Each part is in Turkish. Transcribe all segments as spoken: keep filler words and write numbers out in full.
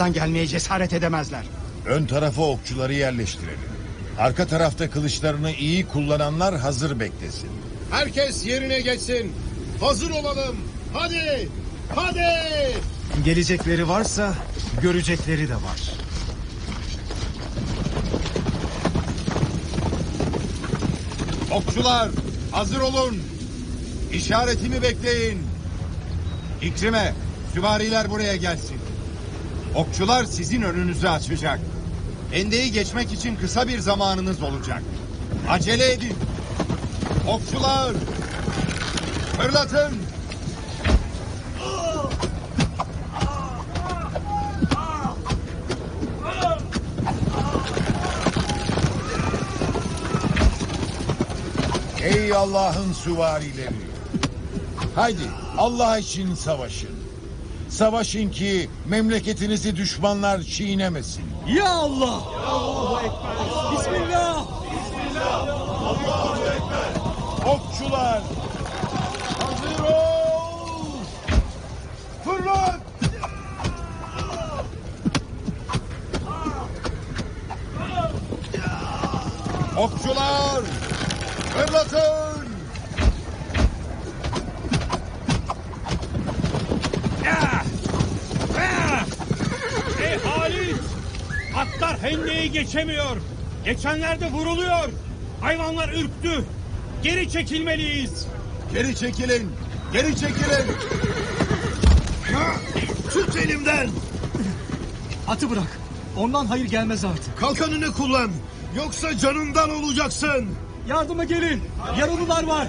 arkadan gelmeye cesaret edemezler. Ön tarafa okçuları yerleştirelim. Arka tarafta kılıçlarını iyi kullananlar hazır beklesin. Herkes yerine geçsin. Hazır olalım. Hadi! Hadi! Gelecekleri varsa görecekleri de var. Okçular hazır olun. İşaretimi bekleyin. İkrime, süvariler buraya gelsin. Okçular sizin önünüzü açacak. Hendeyi geçmek için kısa bir zamanınız olacak. Acele edin. Okçular, fırlatın. Ey Allah'ın süvarileri. Haydi Allah için savaşın. Savaşın ki memleketinizi düşmanlar çiğnemesin. Ya Allah! Ya Allahu Ekber! Bismillah! Bismillah! Allahu Ekber! Okçular! Hazır ol! Fırlat! Okçular! Fırlatın! Ey Halis! Atlar hendeyi geçemiyor. Geçenler de vuruluyor. Hayvanlar ürktü. Geri çekilmeliyiz. Geri çekilin! Geri çekilin! Tut elimden! Atı bırak. Ondan hayır gelmez artık. Kalkanını kullan. Yoksa canından olacaksın. Yardıma gelin. Yaralılar var.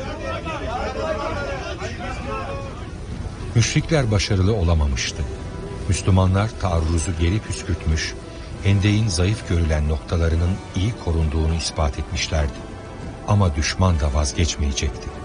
Müşrikler başarılı olamamıştı. Müslümanlar taarruzu geri püskürtmüş, hendeğin zayıf görülen noktalarının iyi korunduğunu ispat etmişlerdi. Ama düşman da vazgeçmeyecekti.